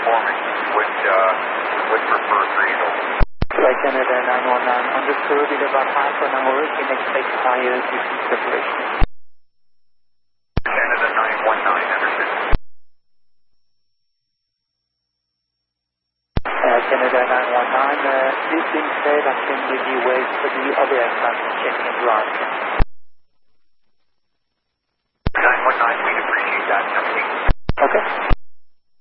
for me. Would prefer Greenville. Flight Canada 919, understood. It is about half an hour. Can expect higher distance separation. Canada 919, understood. Canada 919, this being said, I can give you wait for the other aircraft checking in ground.